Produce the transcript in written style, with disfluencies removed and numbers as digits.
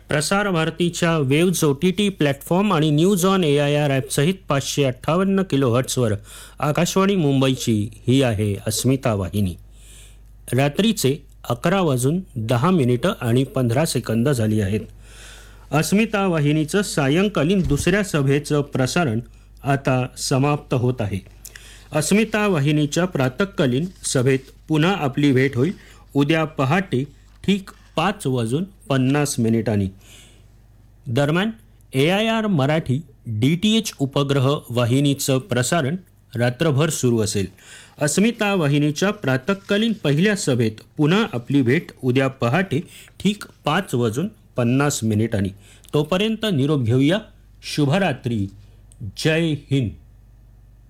प्रसार भारतीच्या waves OTT platform आणि न्यूज ऑन AIR ॲपसहित 558 किलोहर्ट्झवर आकाशवाणी मुंबईची ही आहे अस्मिता वाहिनी. रात्रीचे 11:10 झाली आहेत. अस्मिता वाहिनीचं सायंकालीन दुसऱ्या सभेचं प्रसारण आता समाप्त होत आहे. अस्मिता वाहिनीच्या प्रातःकालीन सभेत पुन्हा आपली भेट होईल उद्या पहाटे ठीक 5:50 दरम्यान AIR मराठी DTH उपग्रह वाहिनीचं प्रसारण रात्रभर सुरू असेल. अस्मिता वाहिनीच्या प्रातःकालीन पहिल्या सभेत पुन्हा आपली भेट उद्या पहाटे ठीक 5:50 तोपर्यंत निरोप घेऊया. शुभरात्री. जय हिंद.